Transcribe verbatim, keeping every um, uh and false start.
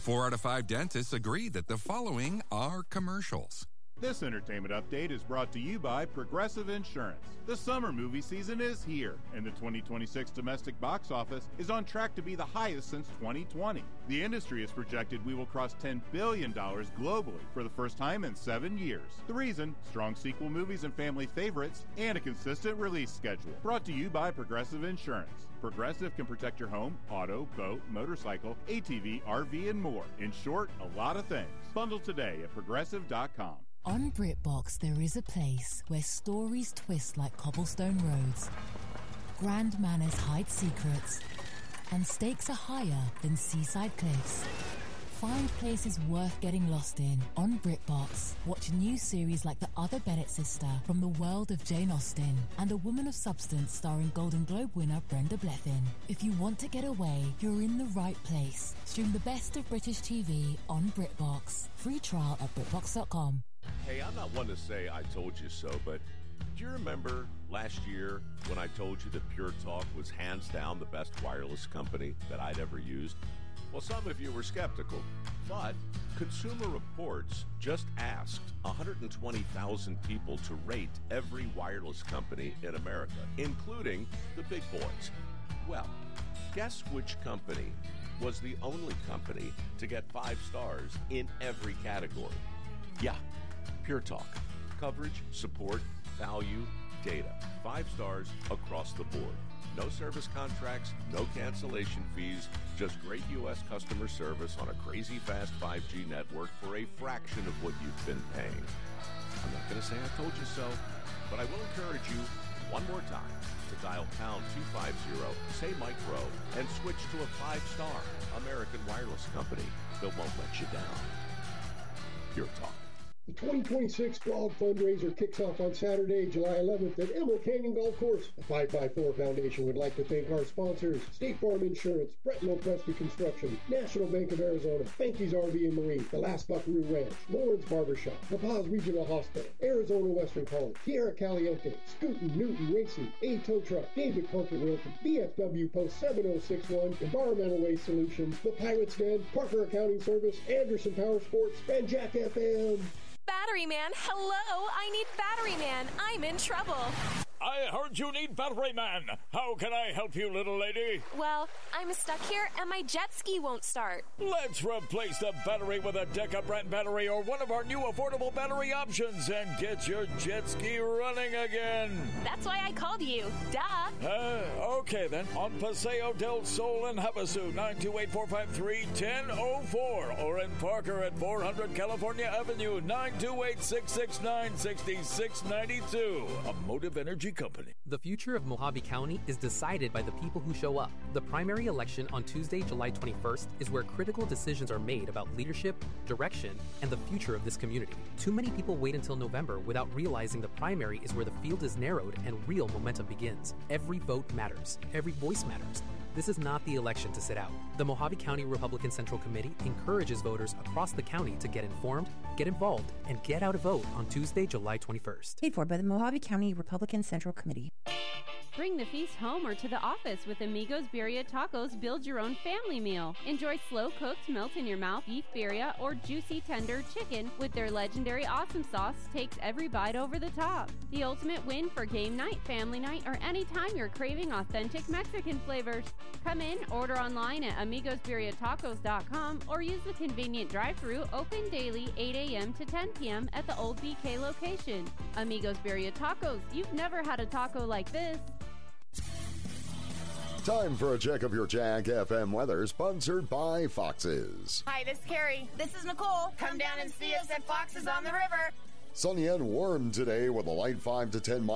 Four out of five dentists agree that the following are commercials. This entertainment update is brought to you by Progressive Insurance. The summer movie season is here, and the twenty twenty-six domestic box office is on track to be the highest since twenty twenty. The industry has projected we will cross ten billion dollars globally for the first time in seven years. The reason? Strong sequel movies and family favorites, and a consistent release schedule. Brought to you by Progressive Insurance. Progressive can protect your home, auto, boat, motorcycle, A T V, R V, and more. In short, a lot of things. Bundle today at progressive dot com. On BritBox, there is a place where stories twist like cobblestone roads, grand manners hide secrets, and stakes are higher than seaside cliffs. Find places worth getting lost in on BritBox. Watch new series like The Other Bennett Sister from the world of Jane Austen and A Woman of Substance starring Golden Globe winner Brenda Blethyn. If you want to get away, you're in the right place. Stream the best of British T V on BritBox. Free trial at BritBox dot com. Hey, I'm not one to say I told you so, but do you remember last year when I told you that Pure Talk was hands down the best wireless company that I'd ever used? Well, some of you were skeptical, but Consumer Reports just asked one hundred twenty thousand people to rate every wireless company in America, including the big boys. Well, guess which company was the only company to get five stars in every category? Yeah, Pure Talk. Coverage, support, value, data. Five stars across the board. No service contracts, no cancellation fees, just great U S customer service on a crazy fast five G network for a fraction of what you've been paying. I'm not going to say I told you so, but I will encourage you one more time to dial pound two fifty, say Mike Rowe, and switch to a five-star American wireless company that won't let you down. Pure Talk. The twenty twenty-six Frog Fundraiser kicks off on Saturday, July eleventh at Emerald Canyon Golf Course. The five by four Foundation would like to thank our sponsors, State Farm Insurance, Brett Lopresti Construction, National Bank of Arizona, Banky's R V and Marine, The Last Buckaroo Ranch, Lawrence Barbershop, La Paz Regional Hospital, Arizona Western College, Tierra Caliente, Scootin' Newton Racing, A Tow Truck, David Pumpkin Realty, B F W Post seven oh six one, Environmental Waste Solutions, The Pirates Den, Parker Accounting Service, Anderson Power Sports, and Jack F M. Battery Man, hello! I need Battery Man. I'm in trouble. I heard you need Battery Man. How can I help you, little lady? Well, I'm stuck here and my jet ski won't start. Let's replace the battery with a Deca brand battery or one of our new affordable battery options and get your jet ski running again. That's why I called you. Duh. Uh, okay then. On Paseo del Sol in Havasu, nine two eight, four five three, one zero zero four. Or in Parker at four hundred California Avenue, nine two eight, six six nine, six six nine two. A Motive Energy Company. The future of Mojave County is decided by the people who show up. The primary election on Tuesday, July twenty-first is where critical decisions are made about leadership, direction, and the future of this community. Too many people wait until November without realizing the primary is where the field is narrowed and real momentum begins. Every vote matters. Every voice matters. This is not the election to sit out. The Mojave County Republican Central Committee encourages voters across the county to get informed, get involved, and get out a vote on Tuesday, July twenty-first. Paid for by the Mojave County Republican Central Committee. Bring the feast home or to the office with Amigos Birria Tacos Build Your Own Family Meal. Enjoy slow-cooked, melt-in-your-mouth beef birria or juicy, tender chicken with their legendary awesome sauce takes every bite over the top. The ultimate win for game night, family night, or anytime you're craving authentic Mexican flavors. Come in, order online at amigos birria tacos dot com or use the convenient drive-thru open daily eight a.m. to ten p.m. at the old B K location. Amigos Birria Tacos, you've never had a taco like this. Time for a check of your Jack F M weather, sponsored by Fox's. Hi, this is Carrie. This is Nicole. Come down and see us at Fox's on the River. Sunny and warm today with a light five to ten miles.